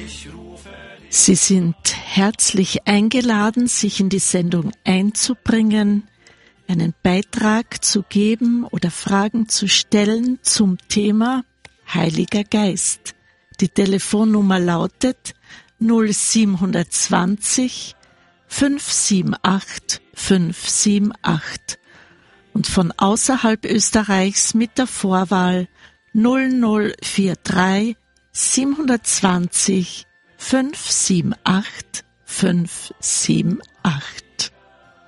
Sie sind herzlich eingeladen, sich in die Sendung einzubringen, einen Beitrag zu geben oder Fragen zu stellen zum Thema Heiliger Geist. Die Telefonnummer lautet 0720 578 578 und von außerhalb Österreichs mit der Vorwahl 0043 720 578 578.